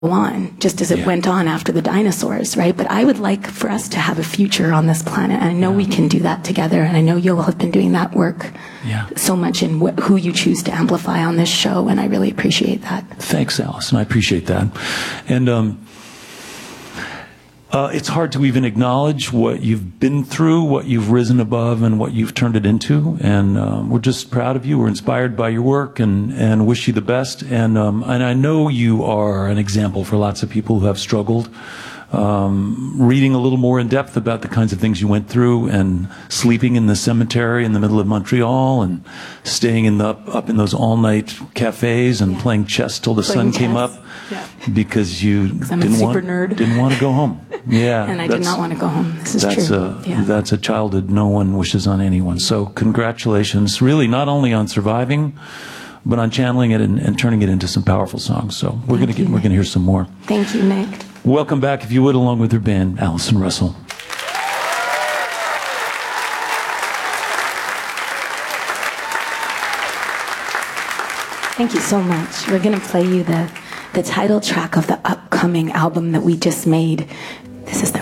on, just as it went on after the dinosaurs, right? But I would like for us to have a future on this planet, and I know we can do that together, and I know you'll have been doing that work so much in who you choose to amplify on this show, and I really appreciate that. Thanks, Allison. I appreciate that. And it's hard to even acknowledge what you've been through, what you've risen above, and what you've turned it into. And we're just proud of you. We're inspired by your work and wish you the best. And I know you are an example for lots of people who have struggled. Reading a little more in depth about the kinds of things you went through, and sleeping in the cemetery in the middle of Montreal, and staying up in those all-night cafes and playing chess till the sun came up, because you didn't want to go home. Yeah, and I did not want to go home. This is true. That's a childhood no one wishes on anyone. So congratulations, really, not only on surviving, but on channeling it and turning it into some powerful songs. So we're gonna hear some more. Thank you, Nick. Welcome back, if you would, along with her band, Allison Russell. Thank you so much. We're going to play you the title track of the upcoming album that we just made. This is the